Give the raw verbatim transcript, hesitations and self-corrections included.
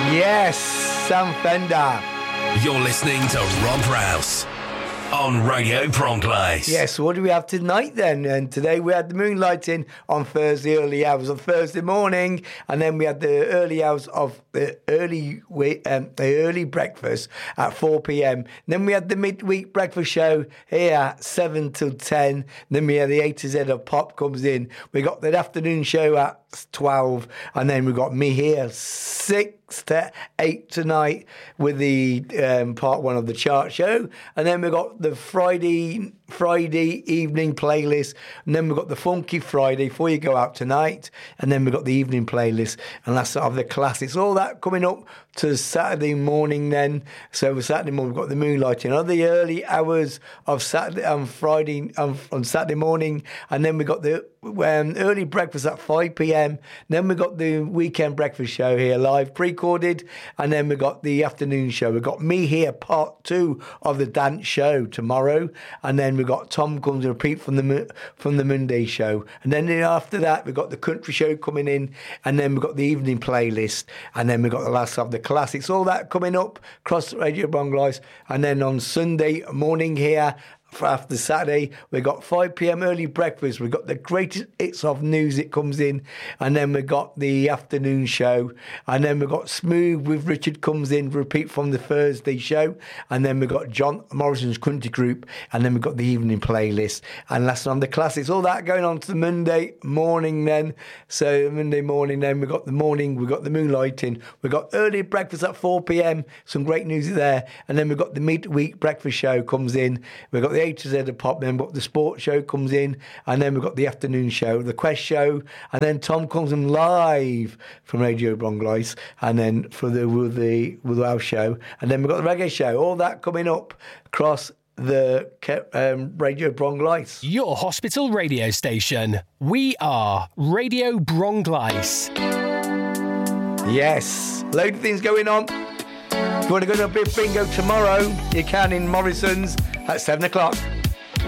Yes, Sam Fender. You're listening to Rob Rouse on Radio Bronx. Yes, what do we have tonight then? And today we had the moonlighting on Thursday early hours on Thursday morning, and then we had the early hours of the early um, the early breakfast at four p.m. Then we had the midweek breakfast show here at seven till ten. Then we had the A to Z of Pop comes in. We got the afternoon show at twelve, and then we got me here six to eight tonight with the um, part one of the chart show, and then we got the Friday Friday evening playlist, and then we've got the Funky Friday before you go out tonight, and then we've got the evening playlist, and that's sort of the classics. All that coming up to Saturday morning then. So for Saturday morning, we've got the moonlighting, all the early hours of Saturday and um, Friday um, on Saturday morning, and then we got the um, early breakfast at five p.m. Then we got the weekend breakfast show here live, pre-recorded, and then we got the afternoon show. We got me here, part two of the dance show tomorrow, and then we got Tom comes and repeat from the from the Monday show, and then after that we got the country show coming in, and then we got the evening playlist, and then we got the last of the classics. All that coming up across Radio Bronx, and then on Sunday morning here. For after Saturday, we got five p.m. early breakfast. We got the greatest hits of news. It comes in, and then we got the afternoon show, and then we got Smooth with Richard comes in, repeat from the Thursday show, and then we got John Morrison's Country Group, and then we got the evening playlist, and last on the classics. All that going on to the Monday morning then. So Monday morning then we got the morning, we got the moonlighting, we got early breakfast at four p.m. Some great news there, and then we got the midweek breakfast show comes in. We got the A to Z of Pop, then but the sports show comes in, and then we've got the afternoon show, the Quest show, and then Tom comes in live from Radio Bronx, and then for the with the with our show, and then we've got the reggae show. All that coming up across the um, Radio Bronx. Your hospital radio station. We are Radio Bronx. Yes, loads of things going on. If you want to go to a big bingo tomorrow, you can in Morrison's at seven o'clock.